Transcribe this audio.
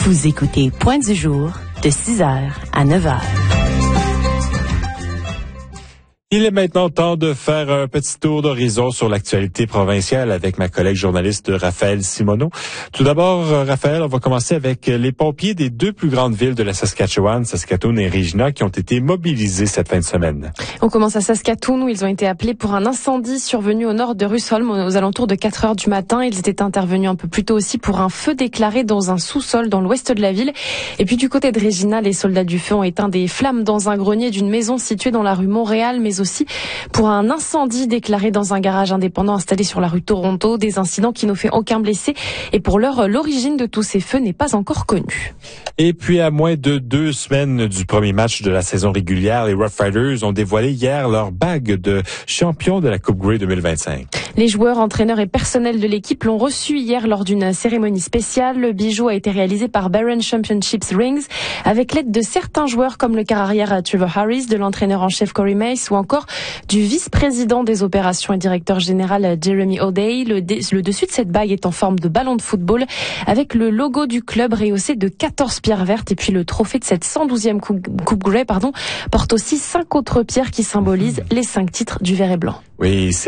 Vous écoutez Point du jour de 6h à 9h. Il est maintenant temps de faire un petit tour d'horizon sur l'actualité provinciale avec ma collègue journaliste Raphaël Simoneau. Tout d'abord, Raphaël, on va commencer avec les pompiers des deux plus grandes villes de la Saskatchewan, Saskatoon et Regina, qui ont été mobilisés cette fin de semaine. On commence à Saskatoon où ils ont été appelés pour un incendie survenu au nord de Rusholm aux alentours de 4 heures du matin. Ils étaient intervenus un peu plus tôt aussi pour un feu déclaré dans un sous-sol dans l'ouest de la ville. Et puis du côté de Regina, les soldats du feu ont éteint des flammes dans un grenier d'une maison située dans la rue Montréal, mais aussi pour un incendie déclaré dans un garage indépendant installé sur la rue Toronto. Des incidents qui n'ont fait aucun blessé. Et pour l'heure, l'origine de tous ces feux n'est pas encore connue. Et puis à moins de 2 semaines du premier match de la saison régulière, les Rough Riders ont dévoilé hier leur bague de champion de la Coupe Grey 2025. Les joueurs, entraîneurs et personnels de l'équipe l'ont reçu hier lors d'une cérémonie spéciale. Le bijou a été réalisé par Barron Championships Rings avec l'aide de certains joueurs comme le quart arrière Trevor Harris, de l'entraîneur en chef Corey Mace ou encore du vice-président des opérations et directeur général Jeremy O'Day. Le dessus de cette bague est en forme de ballon de football avec le logo du club rehaussé de 14 pierres vertes. Et puis le trophée de cette 112e Coupe Grey porte aussi 5 autres pierres qui symbolisent les 5 titres du vert et blanc. Oui,